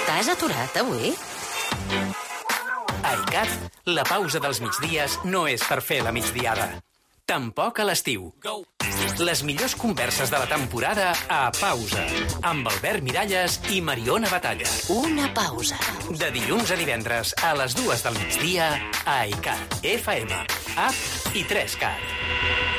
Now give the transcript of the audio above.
Estàs aturat avui? A ICAT, la pausa dels migdies no és per fer la migdiada. Tampoc a l'estiu. Les millors converses de la temporada a Pausa, amb Albert Miralles i Mariona Batalla. Una pausa. De dilluns a divendres a les 2 del migdia a ICAT FM, app i 3CAT.